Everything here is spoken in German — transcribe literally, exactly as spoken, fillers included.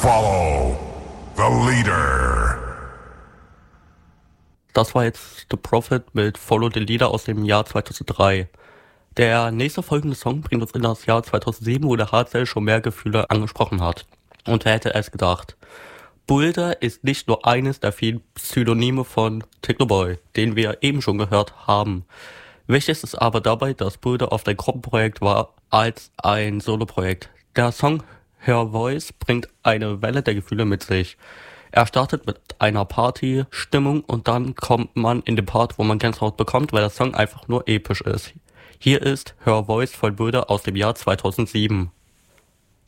follow the leader. Das war jetzt The Prophet mit Follow the Leader aus dem Jahr zweitausenddrei. Der nächste folgende Song bringt uns in das Jahr zweitausendsieben, wo der Hardstyle schon mehr Gefühle angesprochen hat. Und wer hätte es gedacht? Boulder ist nicht nur eines der vielen Pseudonyme von Technoboy, den wir eben schon gehört haben. Wichtig ist aber dabei, dass Boulder oft ein Gruppenprojekt war als ein Soloprojekt. Der Song Her Voice bringt eine Welle der Gefühle mit sich. Er startet mit einer Party-Stimmung und dann kommt man in den Part, wo man Gänsehaut bekommt, weil der Song einfach nur episch ist. Hier ist Her Voice von Boulder aus dem Jahr zweitausendsieben.